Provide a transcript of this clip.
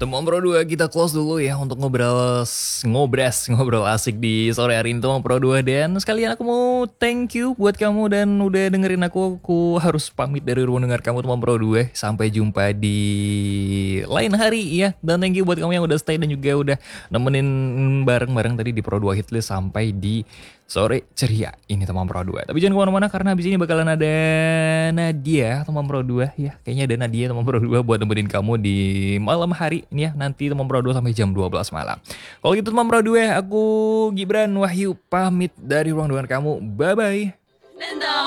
Teman Pro 2 kita close dulu ya untuk ngobrol asik di sore hari ini teman Pro 2. Dan sekalian aku mau thank you buat kamu dan udah dengerin aku. Aku harus pamit dari ruang dengar kamu teman Pro 2. Sampai jumpa di lain hari ya. Dan thank you buat kamu yang udah stay dan juga udah nemenin bareng-bareng tadi di Pro 2 Hitlist sampai di sore ceria ini teman Pro 2. Tapi jangan kemana-mana karena abis ini bakalan ada Nadia teman Pro 2 ya. Kayaknya ada Nadia teman Pro 2 buat nemenin kamu di malam hari ini ya. Nanti teman Pro 2 sampai jam 12 malam. Kalau gitu teman Pro 2, aku Gibran Wahyu pamit dari ruang dengar kamu. Bye-bye.